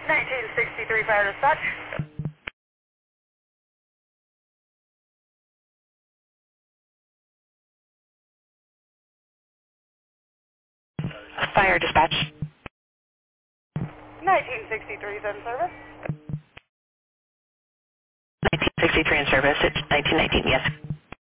1963 fire dispatch. Fire dispatch. 1963 is in service. 1963 in service. It's 1919, yes.